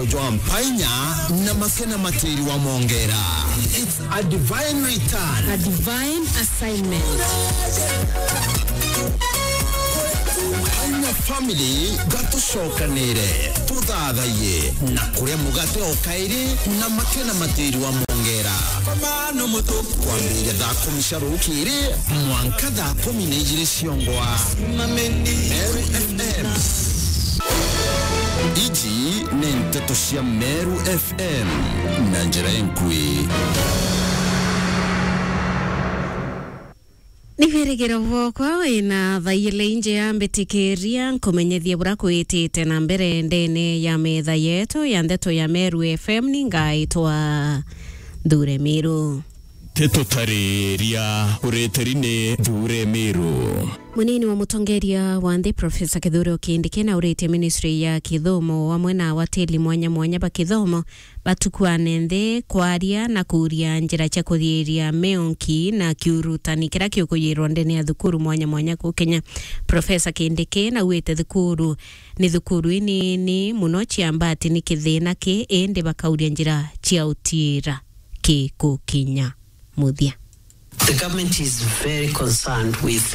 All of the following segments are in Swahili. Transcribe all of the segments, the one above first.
Joan Painya na Makena Materi wa Mongera. It's a divine return. A divine assignment. Painya family gato shokanere. Tudagaye na kure mugate okairi na Makena Materi wa Mongera. Pamano muto kwambire da komisharu ukiri mwanka da kominejire siongwa. Meru FM. Iji nentetoshia Meru FM Nanjera Enkui. Niverigera vokwa ina thaile inje ya mbetikiria nkumenyethia buraku itite na mbere ndene ya metha yetu ya ndeto ya Meru FM ningaitwa Dure Miru. Teto tariria ureterine Dure Miru. Munini wa mutongeria wa nthi Professor Kithure Okindiki na urete Ministry ya Kithomo wamwe na wateli mwanya ba kithomo batukwane nthi kwaria na kuria njira cia kuthieria meonki na kiurutani kira kiukuyirwo ndene ya thukuru mwanya ku Kenya. Professor Kindiki na wete thukuru ni thukuru inini muno ciambati ni kithina ki ende bakauria njira cia utira ki kukinya muthia. The government is very concerned with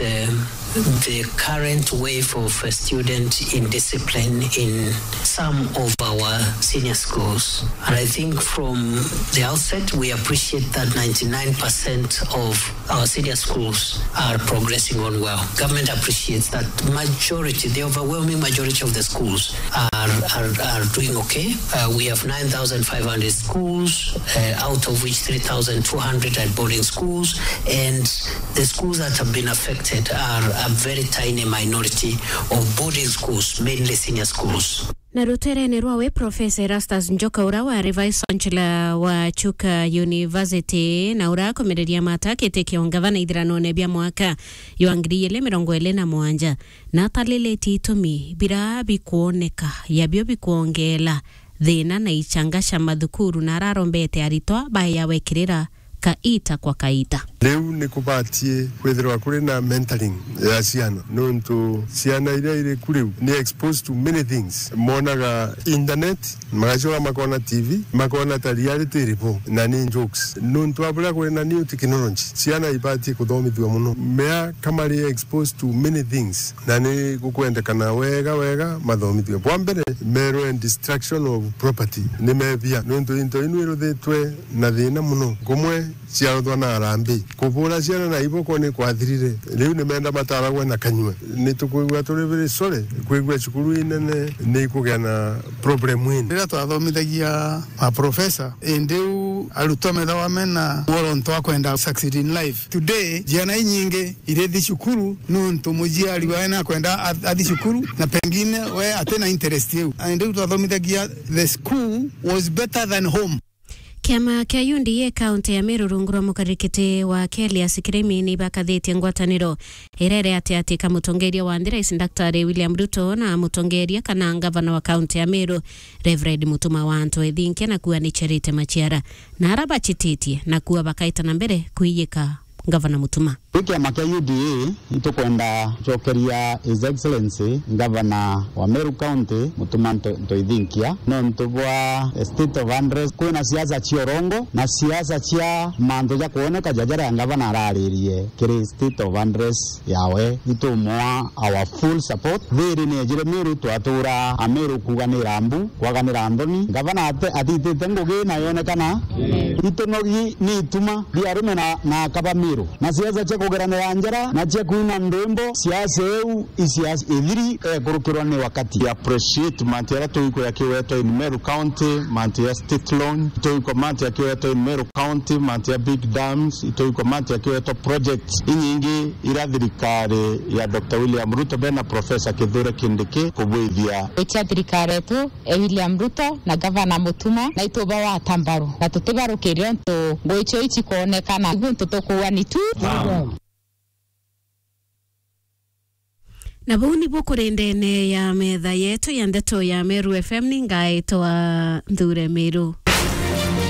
the current wave of student indiscipline in some of our senior schools. And I think from the outset, we appreciate that 99% of our senior schools are progressing on well. Government appreciates that the overwhelming majority of the schools are doing okay. We have 9,500 schools, out of which 3,200 are boarding schools. And the schools that have been affected are a very tiny minority of boarding schools, mainly senior schools. Na ruterene rwawe Professor Erastus Njoka ura wa Vice Chancellor wa Chuka University na ura komereria matakete kiongavana ithirano bia mwaka yoangiriele 27 na talele titumi bira bikuoneka yabio bikuongela thina na ichangasha mathukuru na rarombete aritwa baya wekirira kaita kwa kaita. Leo ni kubatie kwethirwa kuri na mentoring ya ciana nontu ciana ire kuri ni exposed to many things. Monaga internet, magacora makona TV, makona ta reality report na ni jokes. Nontu abura kuri na new technology. Ciana ibati kuthomithwa muno. Mea kama ri exposed to many things. Na ni gukwendekana wega mathomithwa. Kwa mbere mero and destruction of property. Ni mebia nontu into inu iruthetwe na thina muno. Kumwe ciarotwa na arambi kubura ciana na iboko ni kwathirire riu ni menda mataragwa na kanywe ni tukuigwa turi very sorry kuigwa cukuru inene ni kugea na problem ine rira twathomithagia a professor endeu arutwo methawa mena woronto akwenda succeed in life. Today ciana nyingi irethi cukuru nontu mujiari waena kwenda athi cukuru na pengine we atena interest yeu endeu twathomithagia the school was better than home. Kiama kia UNDA kaunti ya Meru rungura mukarikite wa Kelias Kiremi ni bakathete ngwataniro irere ati kamutongeria wa Rais Dr. William Ruto na mutongeria kana gavana wa kaunti ya Meru Reverend Mutuma wa Anto Ethinke na kuwa ni Charity Machiara na araba chititie na kuwa bakaita na mbere kuiyika Gavana Mutuma. Wiki ya makia UDA itukwenda chokeria His Excellency Gavana wa Meru County Mutuma Ntoithinkia no ntubwa state of unrest kwina siasa chiorongo na siasa chia manto ya kuoneka jajara ya Gavana araririe kiri state of unrest yawe itumwa our full support thiri ni jire Meru twatura Ameru kuganira Ambu kwaganira Anthony Gavana atitete ngugi na yonekana itonogi ni ituma diarume na kaba Meru na siasa cha kugeranira njara na cha kuina ndembo siasa eu isiasa ithiri kurukirwa ni wakati appreciate mantiara tuiko yakiweto in Meru County mantia state loan tuiko mantia yakiweto in Meru County mantia big dams tuiko mantia yakiweto projects inyingi irathirikari ya Dr. William Ruto bena Professor Kithure Kindiki kubwithia echa thirikari tu William Ruto na Gavana Mutuma na ituba wa Tambaru na tutibarukirio ntu ngoicho ichi kuonekana guntu tokuwa ni tu na buni bukurindene ya metha yetu ya ndeto ya Meru FM ningaitwa Dure Miru.